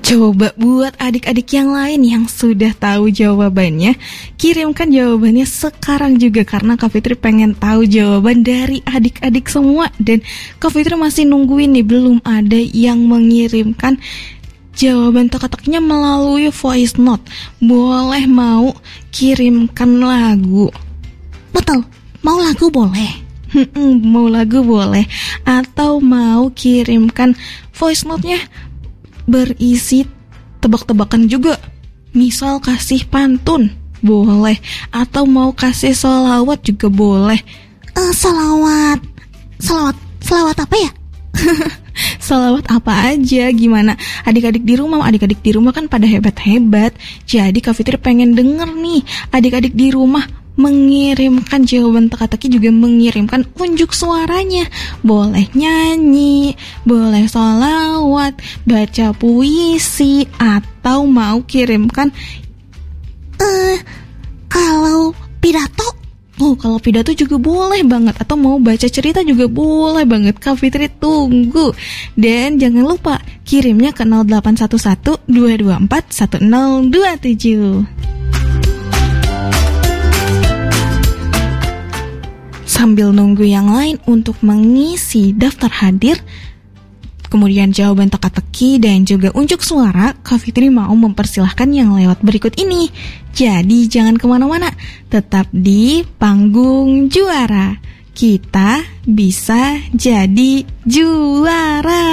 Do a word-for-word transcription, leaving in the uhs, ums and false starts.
Coba buat adik-adik yang lain yang sudah tahu jawabannya, kirimkan jawabannya sekarang juga, karena Kak Fitri pengen tahu jawaban dari adik-adik semua. Dan Kak Fitri masih nungguin nih, belum ada yang mengirimkan jawaban teka-tekinya melalui voice note. Boleh mau kirimkan lagu. Betul, mau lagu boleh. Mau lagu boleh. Atau mau kirimkan voice note-nya berisi tebak-tebakan juga. Misal kasih pantun boleh, atau mau kasih sholawat juga boleh. uh, Sholawat Sholawat Sholawat apa ya? Sholawat apa aja, gimana? Adik-adik di rumah, adik-adik di rumah kan pada hebat-hebat. Jadi Kak Fitri pengen denger nih adik-adik di rumah mengirimkan jawaban teka-teki, juga mengirimkan unjuk suaranya. Boleh nyanyi, boleh sholawat, baca puisi, atau mau kirimkan uh, Kalau pidato. Oh, kalau pidato juga boleh banget. Atau mau baca cerita juga boleh banget. Kak Fitri tunggu. Dan jangan lupa kirimnya ke nol delapan satu satu dua dua empat satu nol dua tujuh. Sambil nunggu yang lain untuk mengisi daftar hadir, kemudian jawaban teka-teki dan juga unjuk suara, Kak Fitri mau mempersilahkan yang lewat berikut ini. Jadi jangan kemana-mana, tetap di Panggung Juara. Kita bisa jadi juara.